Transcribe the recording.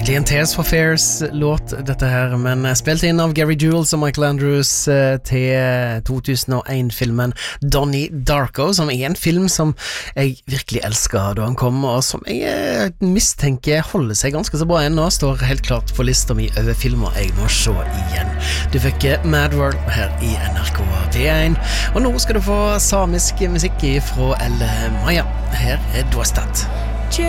Egentlig en Tears for Fears-låt dette her, men spilt inn av Gary Jules og Michael Andrews til 2001-filmen Donnie Darko, som en film som jeg virkelig elsket da han kom, og som jeg mistenker holder seg ganske så bra ennå, står helt klart på lista mi over filmer jeg må se igjen. Du fikk Mad World her i NRK P1, og nå skal du få samisk musikk fra El Maya. Her Dostat.